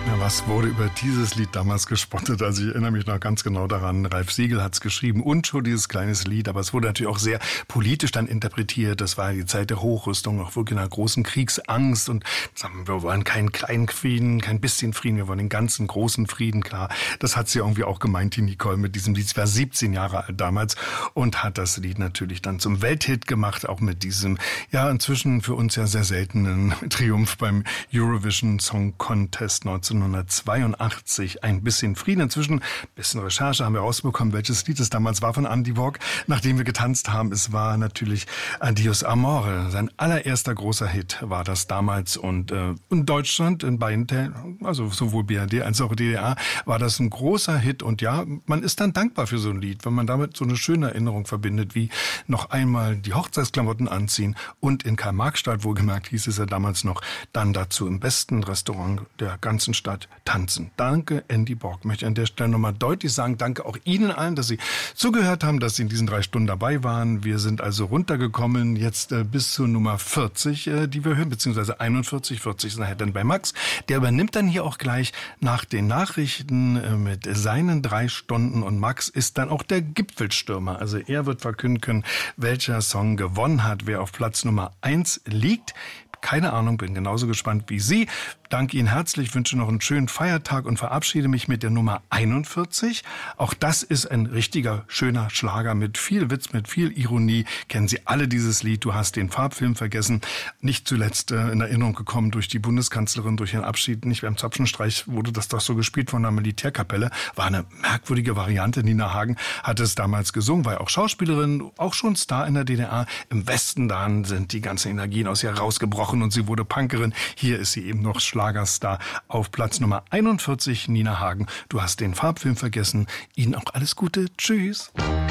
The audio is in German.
Ja, was wurde über dieses Lied damals gespottet? Also ich erinnere mich noch ganz genau daran. Ralf Siegel hat es geschrieben und schon dieses kleines Lied, aber es wurde natürlich auch sehr politisch dann interpretiert. Das war die Zeit der Hochrüstung, auch wirklich einer großen Kriegsangst und sagen, wir wollen keinen kleinen Frieden, kein bisschen Frieden, wir wollen den ganzen großen Frieden, klar. Das hat sie irgendwie auch gemeint, die Nicole, mit diesem Lied. Sie war 17 Jahre alt damals und hat das Lied natürlich dann zum Welthit gemacht, auch mit diesem, ja, inzwischen für uns ja sehr seltenen Triumph beim Eurovision Song Contest 1982. Ein bisschen Frieden. Inzwischen, ein bisschen Recherche, haben wir rausbekommen, welches Lied es damals war von Andy Borg, nachdem wir getanzt haben. Es war natürlich Adios Amore. Sein allererster großer Hit war das damals. Und in Deutschland, in beiden Teilen, also sowohl BRD als auch DDR, war das ein großer Hit. Und ja, man ist dann dankbar für so ein Lied, wenn man damit so eine schöne Erinnerung verbindet, wie noch einmal die Hochzeitsklamotten anziehen und in Karl-Marx-Stadt, wohlgemerkt hieß es ja damals noch, dann dazu im besten Restaurant der ganzen Stadt tanzen. Danke, Andy Borg. Ich möchte an der Stelle nochmal deutlich sagen, danke auch Ihnen allen, dass Sie zugehört haben, dass Sie in diesen 3 Stunden dabei waren. Wir sind also runtergekommen jetzt bis zur Nummer 40, die wir hören, beziehungsweise 41. 40 ist nachher dann bei Max. Der übernimmt dann hier auch gleich nach den Nachrichten mit seinen 3 Stunden und Max ist dann auch der Gipfelstürmer. Also er wird verkünden können, welcher Song gewonnen hat, wer auf Platz Nummer 1 liegt. Keine Ahnung, bin genauso gespannt wie Sie. Danke Ihnen herzlich, wünsche noch einen schönen Feiertag und verabschiede mich mit der Nummer 41. Auch das ist ein richtiger, schöner Schlager mit viel Witz, mit viel Ironie. Kennen Sie alle dieses Lied, Du hast den Farbfilm vergessen. Nicht zuletzt in Erinnerung gekommen durch die Bundeskanzlerin, durch ihren Abschied. Nicht beim Zapfenstreich wurde das doch so gespielt von der Militärkapelle. War eine merkwürdige Variante. Nina Hagen hat es damals gesungen, war ja auch Schauspielerin, auch schon Star in der DDR. Im Westen dann sind die ganzen Energien aus ihr rausgebrochen und sie wurde Punkerin. Hier ist sie eben noch Schlagerstar auf Platz Nummer 41, Nina Hagen. Du hast den Farbfilm vergessen. Ihnen auch alles Gute. Tschüss.